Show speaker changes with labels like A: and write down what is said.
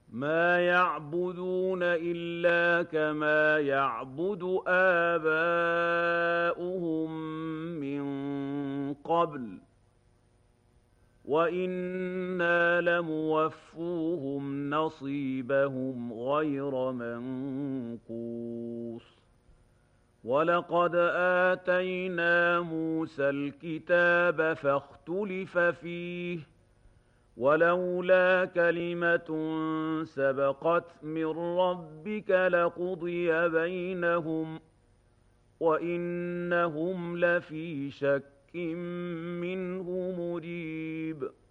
A: مَا يَعْبُدُونَ إِلَّا كَمَا يَعْبُدُ آبَاؤُهُم مِّن قَبْلُ وَإِنَّا لَمُوَفُّوهُمْ نَصِيبَهُمْ غَيْرَ مَنقُوصٍ وَلَقَدْ آتَيْنَا مُوسَى الْكِتَابَ فَاخْتُلِفَ فِيهِ وَلَوْلَا كَلِمَةٌ سَبَقَتْ مِن رَّبِّكَ لَقُضِيَ بَيْنَهُمْ وَإِنَّهُمْ لَفِي شَكٍّ مِّنْهُ مُرِيبٍ